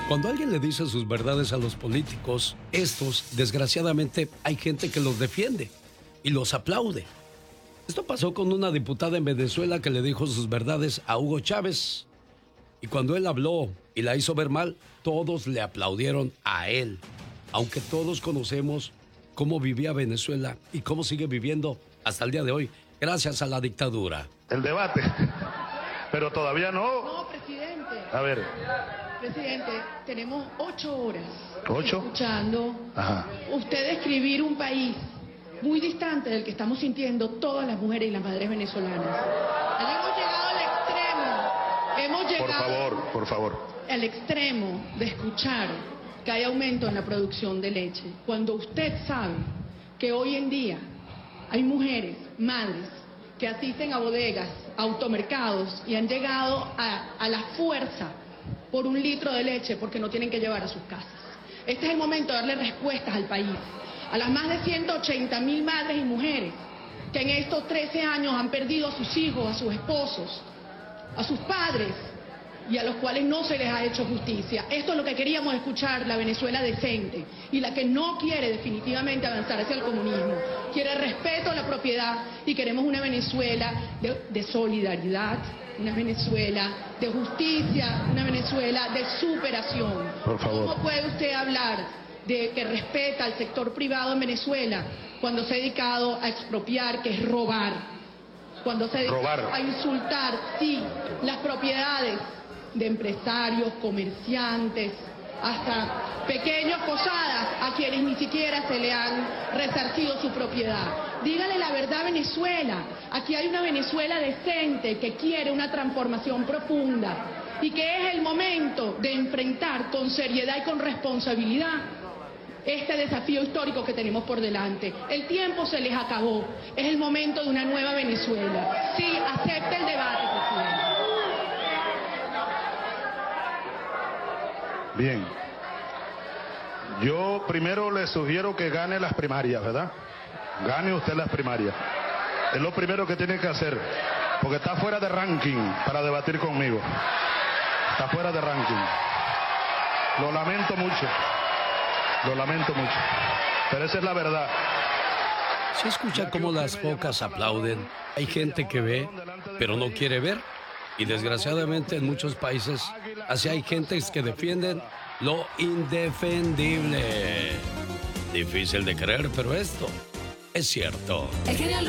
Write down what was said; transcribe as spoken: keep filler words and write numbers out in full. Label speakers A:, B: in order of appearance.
A: Cuando alguien le dice sus verdades a los políticos, estos, desgraciadamente, hay gente que los defiende y los aplaude. Esto pasó con una diputada en Venezuela que le dijo sus verdades a Hugo Chávez. Y cuando él habló y la hizo ver mal, todos le aplaudieron a él. Aunque todos conocemos cómo vivía Venezuela y cómo sigue viviendo hasta el día de hoy, gracias a la dictadura.
B: El debate, pero todavía no.
C: No, presidente.
B: A ver.
C: Presidente, tenemos ocho horas.
B: ¿Ocho?
C: Escuchando
B: Ajá.
C: usted describir un país muy distante del que estamos sintiendo todas las mujeres y las madres venezolanas. Hemos llegado al extremo. Hemos llegado
B: Por favor, por favor.
C: al extremo de escuchar que hay aumento en la producción de leche. Cuando usted sabe que hoy en día hay mujeres, madres, que asisten a bodegas, a automercados y han llegado a, a la fuerza por un litro de leche porque no tienen que llevar a sus casas. Este es el momento de darle respuestas al país, a las más de ciento ochenta mil madres y mujeres que en estos trece años han perdido a sus hijos, a sus esposos, a sus padres y a los cuales no se les ha hecho justicia. Esto es lo que queríamos escuchar, la Venezuela decente y la que no quiere definitivamente avanzar hacia el comunismo. Quiere respeto a la propiedad y queremos una Venezuela de, de solidaridad, una Venezuela de justicia, una Venezuela de superación.
B: Por favor.
C: ¿Cómo puede usted hablar de que respeta al sector privado en Venezuela cuando se ha dedicado a expropiar, que es robar? Cuando se dedica
B: Robar.
C: a insultar, sí, las propiedades de empresarios, comerciantes, hasta pequeños posadas a quienes ni siquiera se le han resarcido su propiedad. Dígale la verdad a Venezuela. Aquí hay una Venezuela decente que quiere una transformación profunda y que es el momento de enfrentar con seriedad y con responsabilidad este desafío histórico que tenemos por delante. El tiempo se les acabó. Es el momento de una nueva Venezuela. Sí, acepte el debate, presidente.
B: Bien. Yo primero le sugiero que gane las primarias, ¿verdad? Gane usted las primarias. Es lo primero que tiene que hacer, porque está fuera de ranking para debatir conmigo. Está fuera de ranking. Lo lamento mucho. Lo lamento mucho. Pero esa es la verdad.
A: Se escucha cómo las pocas aplauden. Hay gente que ve, pero no quiere ver. Y desgraciadamente en muchos países así hay gentes que defienden lo indefendible. Difícil de creer, pero esto es cierto.